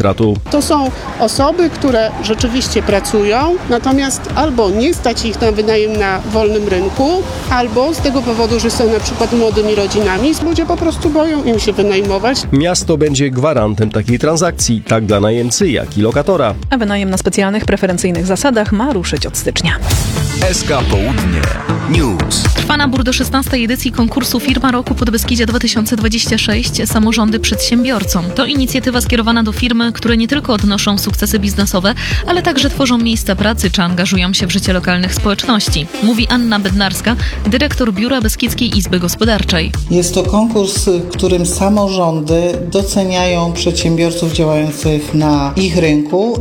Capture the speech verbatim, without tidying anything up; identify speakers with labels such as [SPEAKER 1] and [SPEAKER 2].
[SPEAKER 1] magistratu.
[SPEAKER 2] To są osoby, które rzeczywiście pracują, natomiast albo nie stać ich na wynajem na wolnym rynku, albo z tego powodu, że są na przykład młodymi rodzinami, ludzie po prostu boją im się wynajmować.
[SPEAKER 1] Miasto będzie gwarantem takiej transakcji, tak dla najemcy, jak i lokatora.
[SPEAKER 3] A wynajem na specjalnych, preferencyjnych zasadach ma ruszyć od stycznia.
[SPEAKER 4] S K Południe News.
[SPEAKER 5] Trwa nabór do szesnastej edycji konkursu Firma Roku Podbeskidzia dwa tysiące dwadzieścia sześć Samorządy Przedsiębiorcom. To inicjatywa skierowana do firmy, które nie tylko odnoszą sukcesy biznesowe, ale także tworzą miejsca pracy czy angażują się w życie lokalnych społeczności. Mówi Anna Bednarska, dyrektor Biura Beskidzkiej Izby Gospodarczej.
[SPEAKER 6] Jest to konkurs, w którym samorządy doceniają przedsiębiorców działających na ich rynku